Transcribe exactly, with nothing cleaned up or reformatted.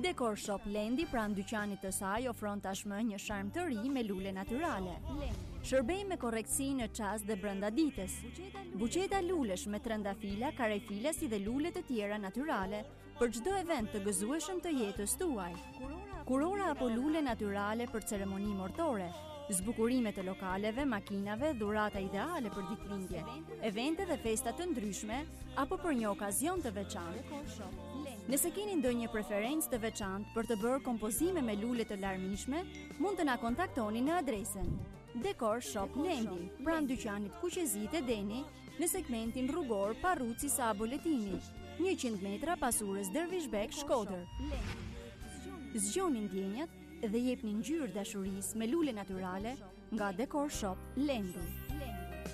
Dekor Shop Lendi pranë dyqanit të saj ofron tashmë një sharm të ri me lule natyrale. Shërbej me korrektësi në çast dhe brenda ditës. Buqeta lulesh me trëndafila, karefila si dhe lule të tjera natyrale për çdo event të gëzueshëm të jetës tuaj. Kurora apo lule natyrale për ceremoni martore, zbukurime të lokaleve, makinave, dhurata ideale për ditëlindje, evente dhe festa të ndryshme apo për një okazion të veçantë. Nëse keni ndonjë preferencë të veçantë për të bërë kompozime me lule të larmishme, mund të na kontaktoni në adresën Dekor Shop Lendi, pranë dyqanit Kuqezit e Deni, në segmentin rrugor Parruci Sa Boletini, njëqind metra pas urës Dervishbek, Shkodër. Zgjoni ndjenjat dhe jepni ngjyrë dashurisë me lule natyrale nga Dekor Shop Lendi.